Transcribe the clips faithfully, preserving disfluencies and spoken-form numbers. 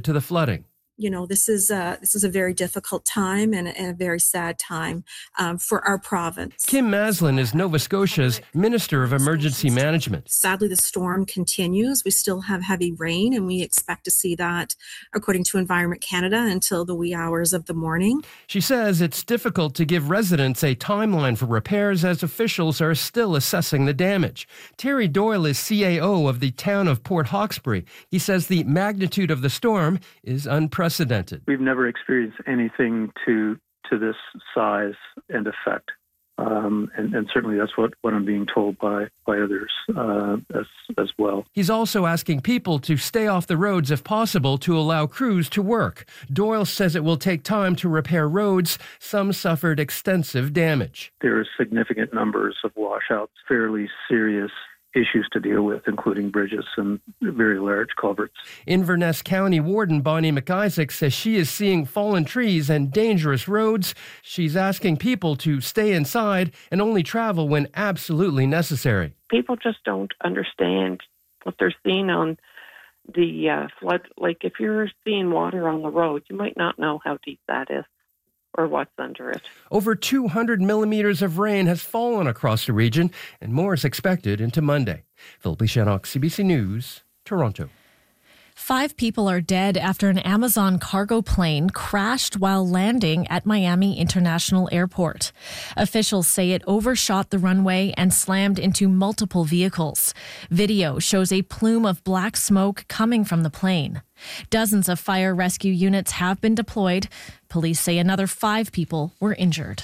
to the flooding. You know, this is a, this is a very difficult time and a, and a very sad time um, for our province. Kim Maslin is Nova Scotia's Minister of Emergency Management. Sadly, the storm continues. We still have heavy rain, and we expect to see that, according to Environment Canada, until the wee hours of the morning. She says it's difficult to give residents a timeline for repairs as officials are still assessing the damage. Terry Doyle is C A O of the town of Port Hawkesbury. He says the magnitude of the storm is unprecedented. We've never experienced anything to to this size and effect. Um, and, and certainly that's what, what I'm being told by, by others uh, as, as well. He's also asking people to stay off the roads if possible to allow crews to work. Doyle says it will take time to repair roads. Some suffered extensive damage. There are significant numbers of washouts, fairly serious issues to deal with, including bridges and very large culverts. Inverness County Warden Bonnie McIsaac says she is seeing fallen trees and dangerous roads. She's asking people to stay inside and only travel when absolutely necessary. People just don't understand what they're seeing on the uh, flood. Like if you're seeing water on the road, you might not know how deep that is or what's under it. Over two hundred millimeters of rain has fallen across the region, and more is expected into Monday. Philip Shannock, C B C News, Toronto. Five people are dead after an Amazon cargo plane crashed while landing at Miami International Airport. Officials say it overshot the runway and slammed into multiple vehicles. Video shows a plume of black smoke coming from the plane. Dozens of fire rescue units have been deployed. Police say another five people were injured.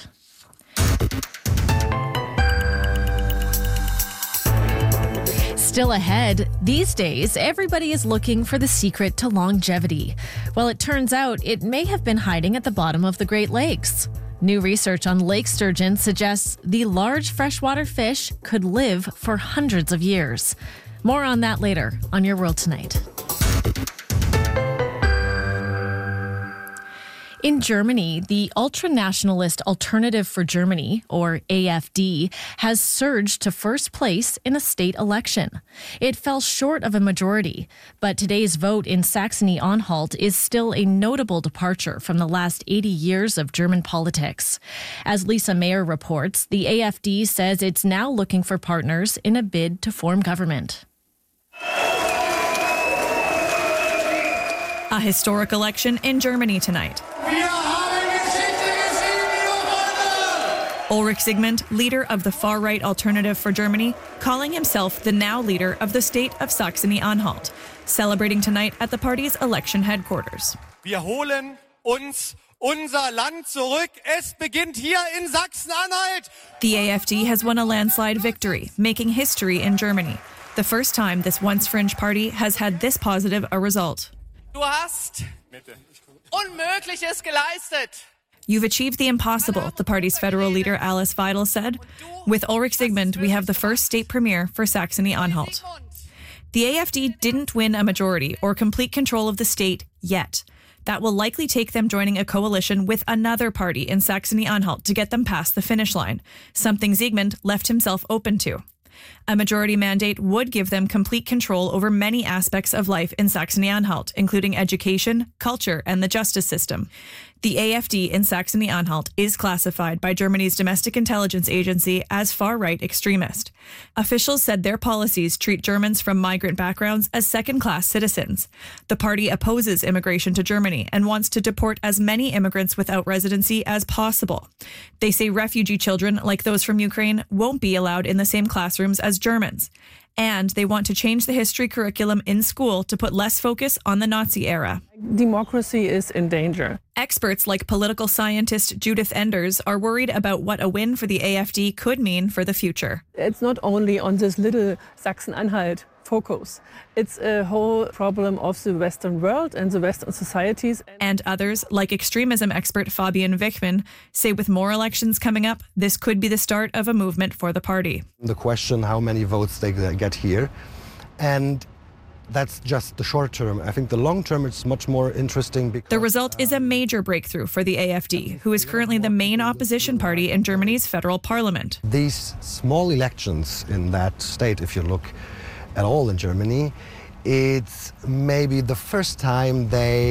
Still ahead, these days, everybody is looking for the secret to longevity. Well, it turns out it may have been hiding at the bottom of the Great Lakes. New research on lake sturgeon suggests the large freshwater fish could live for hundreds of years. More on that later on Your World Tonight. In Germany, the ultranationalist Alternative for Germany, or A F D, has surged to first place in a state election. It fell short of a majority, but today's vote in Saxony-Anhalt is still a notable departure from the last eighty years of German politics. As Lisa Mayer reports, the A F D says it's now looking for partners in a bid to form government. A historic election in Germany tonight. Ulrich Siegmund, leader of the far-right Alternative for Germany, calling himself the now leader of the state of Saxony-Anhalt, celebrating tonight at the party's election headquarters. Wir holen uns unser Land zurück. Es beginnt hier in Sachsen-Anhalt. The A F D has won a landslide victory, making history in Germany. The first time this once fringe party has had this positive a result. Du hast Unmögliches geleistet. You've achieved the impossible, the party's federal leader Alice Weidel said. With Ulrich Siegmund, we have the first state premier for Saxony-Anhalt. The A F D didn't win a majority or complete control of the state yet. That will likely take them joining a coalition with another party in Saxony-Anhalt to get them past the finish line, something Siegmund left himself open to. A majority mandate would give them complete control over many aspects of life in Saxony-Anhalt, including education, culture, and the justice system. The A F D in Saxony-Anhalt is classified by Germany's domestic intelligence agency as far-right extremist. Officials said their policies treat Germans from migrant backgrounds as second-class citizens. The party opposes immigration to Germany and wants to deport as many immigrants without residency as possible. They say refugee children, like those from Ukraine, won't be allowed in the same classrooms as Germans. And they want to change the history curriculum in school to put less focus on the Nazi era. Democracy is in danger. Experts like political scientist Judith Enders are worried about what a win for the A F D could mean for the future. It's not only on this little Sachsen-Anhalt focus. It's a whole problem of the Western world and the Western societies. And others, like extremism expert Fabian Wichmann, say with more elections coming up, this could be the start of a movement for the party. The question, how many votes they get here. And that's just the short term. I think the long term, it's much more interesting. Because, the result is a major breakthrough for the A F D, who is currently the main opposition party in Germany's federal parliament. These small elections in that state, if you look at all in Germany, it's maybe the first time they